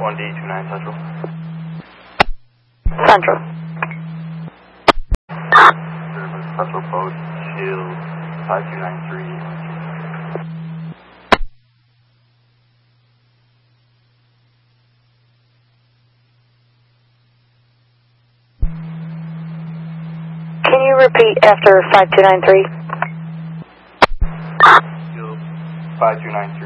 1D29 Central. Central. Service Central Post, Shield 5293. Can you repeat after 5293? Shield 5293.